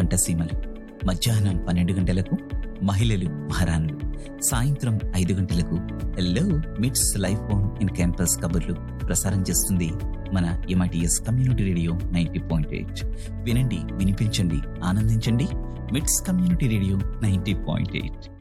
పంటసీమలు, మధ్యాహ్నం 12 గంటలకు మహిళలు మహారాణులు, సాయంత్రం 5 గంటలకు హలో మిట్స్ లైఫ్ ఆన్ ఇన్ క్యాంపస్ కబుర్లు ప్రసారం చేస్తుంది మన MITS కమ్యూనిటీ రేడియో 90.8. వినండి, వినిపించండి, ఆనందించండి. మిట్స్ కమ్యూనిటీ రేడియో 90.8.